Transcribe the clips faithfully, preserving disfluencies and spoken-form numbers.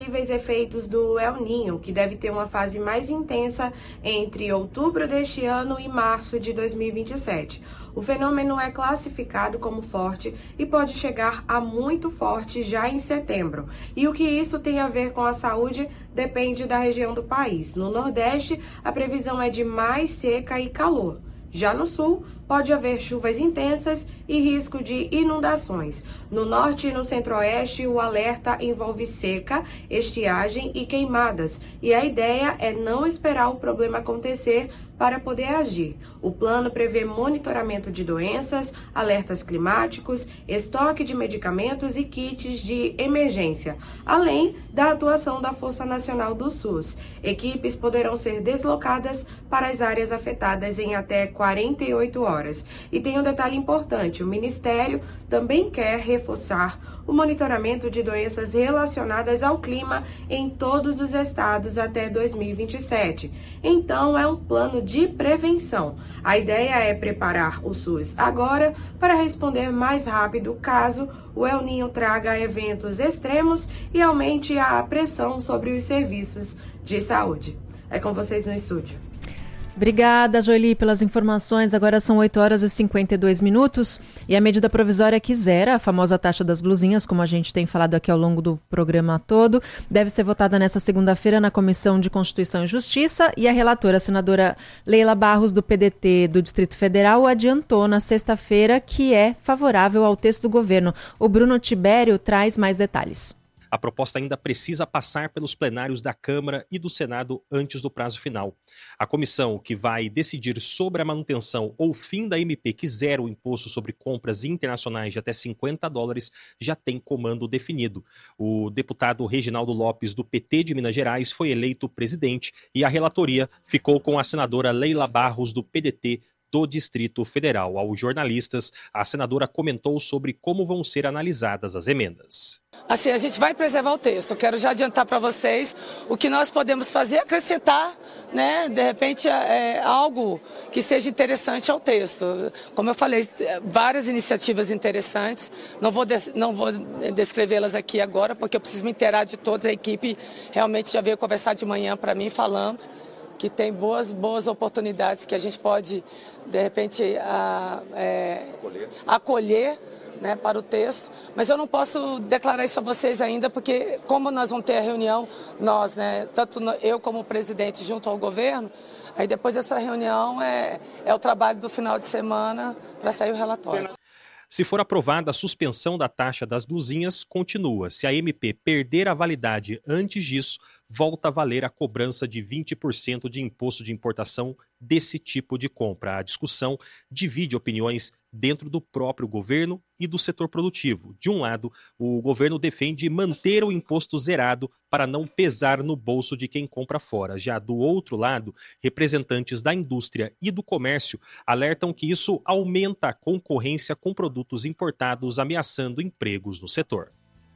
possíveis efeitos do El Niño, que deve ter uma fase mais intensa entre outubro deste ano e março de dois mil e vinte e sete. O fenômeno é classificado como forte e pode chegar a muito forte já em setembro. E o que isso tem a ver com a saúde depende da região do país. No Nordeste, a previsão é de mais seca e calor. Já no Sul, pode haver chuvas intensas e risco de inundações. No Norte e no Centro-Oeste, o alerta envolve seca, estiagem e queimadas. E a ideia é não esperar o problema acontecer para poder agir. O plano prevê monitoramento de doenças, alertas climáticos, estoque de medicamentos e kits de emergência, além da atuação da Força Nacional do SUS. Equipes poderão ser deslocadas para as áreas afetadas em até quarenta e oito horas. E tem um detalhe importante: o Ministério também quer reforçar o monitoramento de doenças relacionadas ao clima em todos os estados até dois mil e vinte e sete. Então, é um plano de prevenção. A ideia é preparar o SUS agora para responder mais rápido caso o El Niño traga eventos extremos e aumente a pressão sobre os serviços de saúde. É com vocês no estúdio. Obrigada, Joeli, pelas informações. Agora são oito horas e cinquenta e dois minutos e a medida provisória que zera a famosa taxa das blusinhas, como a gente tem falado aqui ao longo do programa todo, deve ser votada nesta segunda-feira na Comissão de Constituição e Justiça e a relatora, a senadora Leila Barros, do P D T do Distrito Federal, adiantou na sexta-feira que é favorável ao texto do governo. O Bruno Tibério traz mais detalhes. A proposta ainda precisa passar pelos plenários da Câmara e do Senado antes do prazo final. A comissão que vai decidir sobre a manutenção ou fim da M P que zera o imposto sobre compras internacionais de até cinquenta dólares já tem comando definido. O deputado Reginaldo Lopes, do P T de Minas Gerais, foi eleito presidente e a relatoria ficou com a senadora Leila Barros, do P D T do Distrito Federal. Aos jornalistas, a senadora comentou sobre como vão ser analisadas as emendas. Assim, a gente vai preservar o texto. Eu quero já adiantar para vocês o que nós podemos fazer, acrescentar, né, de repente, é, algo que seja interessante ao texto. Como eu falei, várias iniciativas interessantes. Não vou, des- não vou descrevê-las aqui agora, porque eu preciso me inteirar de todas. A equipe realmente já veio conversar de manhã para mim, falando que tem boas, boas oportunidades que a gente pode, de repente, a, é, acolher, né, para o texto. Mas eu não posso declarar isso a vocês ainda, porque como nós vamos ter a reunião, nós, né, tanto eu como presidente junto ao governo, aí depois dessa reunião é, é o trabalho do final de semana para sair o relatório. Se for aprovada, a suspensão da taxa das blusinhas continua. Se a M P perder a validade antes disso, volta a valer a cobrança de vinte por cento de imposto de importação desse tipo de compra. A discussão divide opiniões dentro do próprio governo e do setor produtivo. De um lado, o governo defende manter o imposto zerado para não pesar no bolso de quem compra fora. Já do outro lado, representantes da indústria e do comércio alertam que isso aumenta a concorrência com produtos importados, ameaçando empregos no setor.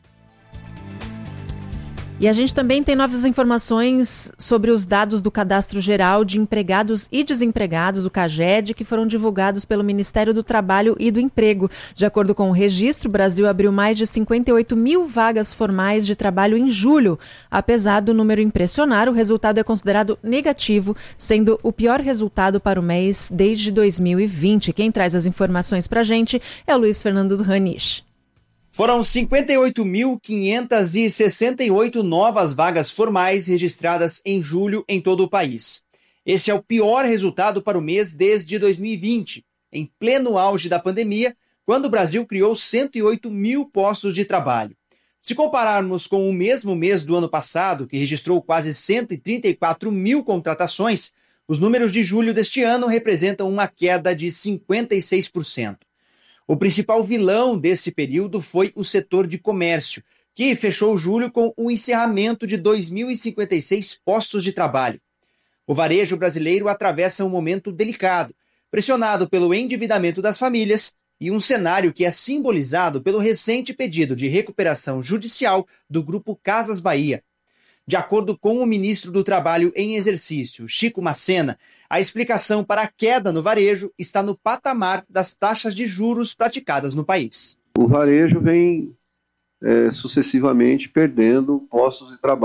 E a gente também tem novas informações sobre os dados do Cadastro Geral de Empregados e Desempregados, o CAGED, que foram divulgados pelo Ministério do Trabalho e do Emprego. De acordo com o registro, o Brasil abriu mais de cinquenta e oito mil vagas formais de trabalho em julho. Apesar do número impressionar, o resultado é considerado negativo, sendo o pior resultado para o mês desde dois mil e vinte. Quem traz as informações para a gente é o Luiz Fernando Ranisch. Foram cinquenta e oito mil quinhentas e sessenta e oito novas vagas formais registradas em julho em todo o país. Esse é o pior resultado para o mês desde dois mil e vinte, em pleno auge da pandemia, quando o Brasil criou cento e oito mil postos de trabalho. Se compararmos com o mesmo mês do ano passado, que registrou quase cento e trinta e quatro mil contratações, os números de julho deste ano representam uma queda de cinquenta e seis por cento. O principal vilão desse período foi o setor de comércio, que fechou julho com o encerramento de dois mil e cinquenta e seis postos de trabalho. O varejo brasileiro atravessa um momento delicado, pressionado pelo endividamento das famílias e um cenário que é simbolizado pelo recente pedido de recuperação judicial do Grupo Casas Bahia. De acordo com o ministro do Trabalho em exercício, Chico Macena, a explicação para a queda no varejo está no patamar das taxas de juros praticadas no país. O varejo vem é, sucessivamente perdendo postos de trabalho.